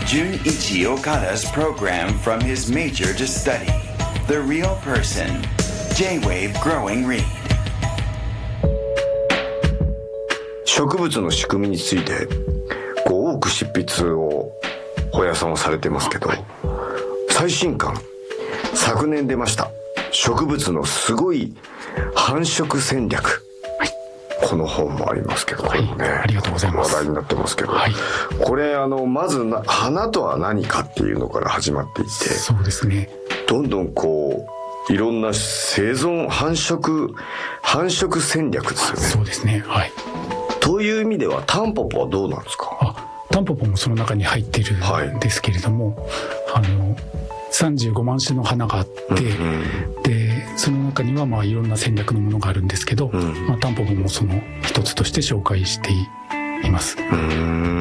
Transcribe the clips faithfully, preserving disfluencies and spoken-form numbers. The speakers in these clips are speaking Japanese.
Junichi Okada's program from his major to study. The Real Person. J-Wave Growing Read. 植物の仕組みについてこう多く執筆を小屋さんはされてますけど、最新刊昨年出ました植物のすごい繁殖戦略、はい、この本もありますけど、 はい、ね、ありがとうございます。 話題になってますけど、はい、これあのまずな花とは何かっていうのから始まっていて、 そうですね、 どんどんこういろんな生存繁殖繁殖戦略ですよね。 そうですね、はい。 という意味ではタンポポはどうなんですか？ あ、タンポポもその中に入ってるんですけれども、はい、あのさんじゅうごまん種の花があって、うんうん、でその中にはまあいろんな戦略のものがあるんですけど、うん、まあ、タンポポもその一つとして紹介しています。うん、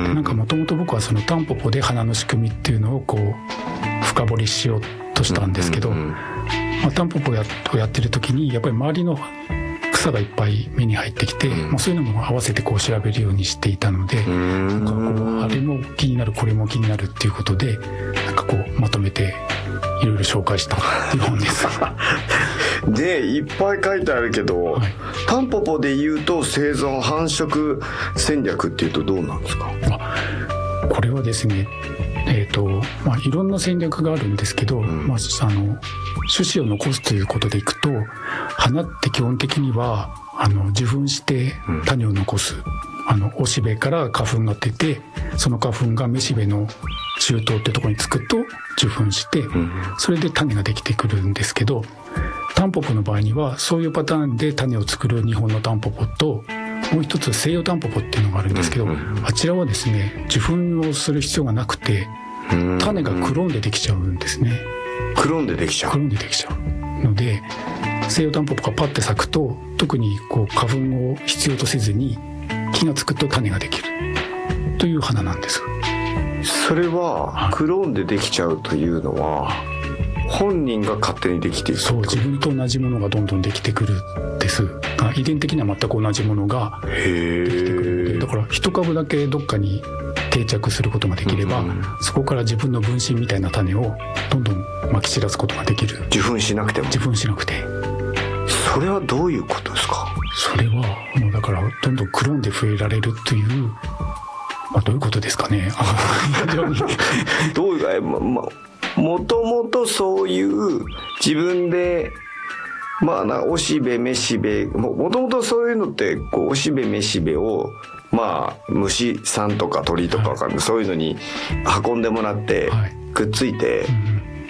なんかもともと僕はそのタンポポで花の仕組みっていうのをこう深掘りしようとしたんですけど、うんうん、まあ、タンポポをやってる時にやっぱり周りの草がいっぱい目に入ってきて、うん、まあ、そういうのも合わせてこう調べるようにしていたので、なんかこうあれも気になるこれも気になるっていうことで、なんかこうまとめていろいろ紹介したっていう本ですでいっぱい書いてあるけど、はい、タンポポでいうと生存繁殖戦略っていうとどうなんですか？ あ、これはですね、えーとまあ、いろんな戦略があるんですけど、うん、まあ、あの種子を残すということでいくと、花って基本的にはあの受粉して種を残す、うん、あのおしべから花粉が出て、その花粉がめしべの中東ってところにつくと受粉して、うん、それで種ができてくるんですけど、タンポポの場合にはそういうパターンで種を作る日本のタンポポと、もう一つ西洋タンポポっていうのがあるんですけど、うんうん、あちらはですね受粉をする必要がなくて、種がクローンでできちゃうんですね。 クローンでできちゃうクローンでできちゃうので、西洋タンポポがパッて咲くと特にこう花粉を必要とせずに木がつくと種ができるという花なんです。 それはクローンでできちゃうというのは本人が勝手にできている？ そう、自分と同じものがどんどんできてくるんです。遺伝的には全く同じものができてくるので、だから一株だけどっかに定着することができれば、うん、そこから自分の分身みたいな種をどんどんまき散らすことができる。 受粉しなくても？ 受粉しなくて。 それはどういうことですか？ それはもうだからどんどんクローンで増えられるという、まあ、どういうことですかね。 どういうか、ままもともとそういう自分でまあなおしべめしべ も, もともとそういうのってこうおしべめしべをまあ虫さんとか鳥とかわかんない、はい、そういうのに運んでもらってくっついて、はい、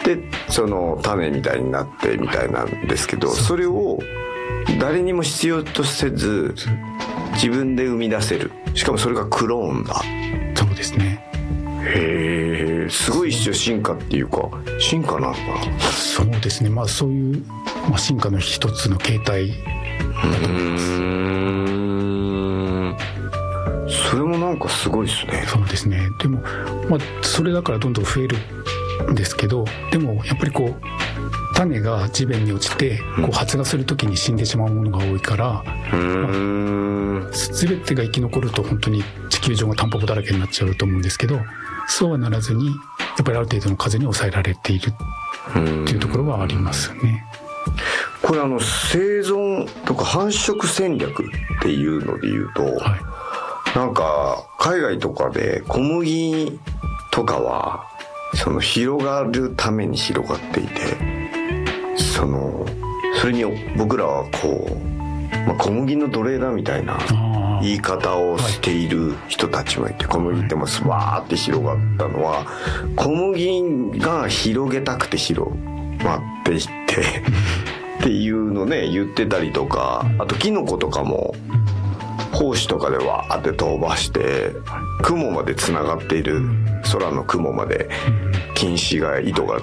でその種みたいになってみたいなんですけど、はい、それを誰にも必要とせず自分で生み出せる。しかもそれがクローンだ。 そうですね。 へえ、すごい一種進化っていうか進化なのかな。 そうですね、まあそういう、まあ、進化の一つの形態だと思います。うーん、それもなんかすごいですね。 そうですね。でも、まあ、それだからどんどん増えるんですけど、でもやっぱりこう種が地面に落ちてこう発芽するときに死んでしまうものが多いから、うん、まあ、全てが生き残ると本当に地球上がタンポポだらけになっちゃうと思うんですけど、そうはならずにやっぱりある程度の数に抑えられているっていうところはありますね。 これあの生存とか繁殖戦略っていうのでいうと、はい、なんか海外とかで小麦とかはその広がるために広がっていて、そのそれに僕らはこう、まあ、小麦の奴隷だみたいな言い方をしている人たちもいて、小麦ってもうわーって広がったのは小麦が広げたくて広まっていってっていうのね言ってたりとか、あとキノコとかも胞子とかでわーって飛ばして雲までつながっている、空の雲まで菌糸が糸が